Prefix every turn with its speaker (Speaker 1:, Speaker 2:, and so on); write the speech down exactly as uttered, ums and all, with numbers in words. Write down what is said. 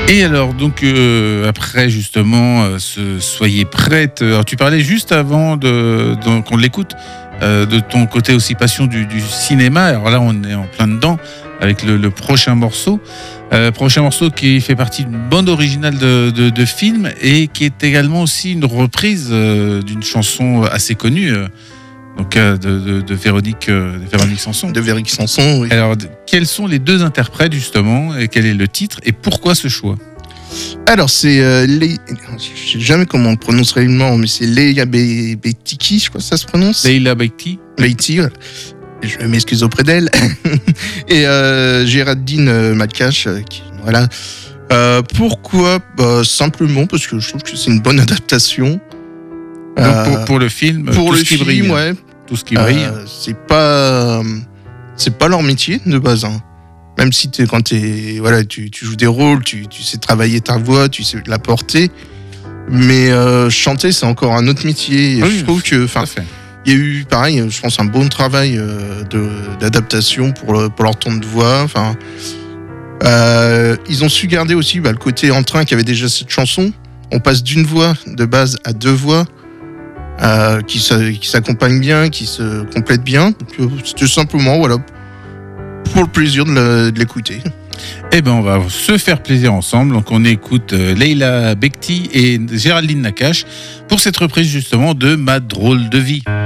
Speaker 1: Et alors, donc, euh, après, justement, euh, ce Soyez prête. Alors, tu parlais juste avant de, de- qu'on l'écoute, euh, de ton côté aussi passion du, du cinéma. Alors là, on est en plein dedans avec le, le prochain morceau. Euh, prochain morceau qui fait partie d'une bande originale de, de, de film et qui est également aussi une reprise euh, d'une chanson assez connue, euh, donc, euh, de, de, de Véronique, euh, de Véronique Sanson.
Speaker 2: De Véronique Sanson, oui.
Speaker 1: Alors, de- quels sont les deux interprètes, justement, et quel est le titre et pourquoi ce choix?
Speaker 2: Alors, c'est. Euh, Lei- je sais jamais comment on le prononce réellement, mais c'est Leia Be- Betiki, je crois que ça se prononce.
Speaker 1: Leila Bekti.
Speaker 2: Leiti, ouais. Je m'excuse auprès d'elle. Et euh, Géraldine euh, Malcache, euh, qui, voilà. Euh, pourquoi Bah, simplement parce que je trouve que c'est une bonne adaptation.
Speaker 1: Donc,
Speaker 2: Euh,
Speaker 1: pour, pour le film,
Speaker 2: pour
Speaker 1: tout
Speaker 2: le
Speaker 1: ce qui
Speaker 2: film,
Speaker 1: brille.
Speaker 2: ouais.
Speaker 1: Tout ce qui brille.
Speaker 2: Euh, c'est pas, c'est pas leur métier de base. Hein. Même si t'es, quand t'es, voilà, tu, tu joues des rôles, tu, tu sais travailler ta voix, tu sais la porter. Mais euh, chanter, c'est encore un autre métier. Et
Speaker 1: Oui,
Speaker 2: je trouve que,
Speaker 1: tout
Speaker 2: enfin,
Speaker 1: à fait.
Speaker 2: il y a eu, pareil, je pense, un bon travail euh, de, d'adaptation pour, le, pour leur ton de voix. Enfin, euh, ils ont su garder aussi bah, le côté entrain qu'il y avait déjà cette chanson. On passe d'une voix de base à deux voix. Euh, qui, s'a- qui s'accompagnent bien, qui se complètent bien. Donc, euh, c'était simplement, voilà, pour le plaisir de, la- de l'écouter.
Speaker 1: Eh ben, on va se faire plaisir ensemble. Donc, on écoute euh, Leila Bekti et Géraldine Nakache pour cette reprise, justement, de Ma drôle de vie.